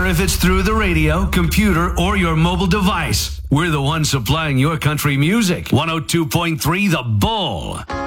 matter if it's through the radio, computer, or your mobile device. We're the ones supplying your country music. 102.3 The Bull.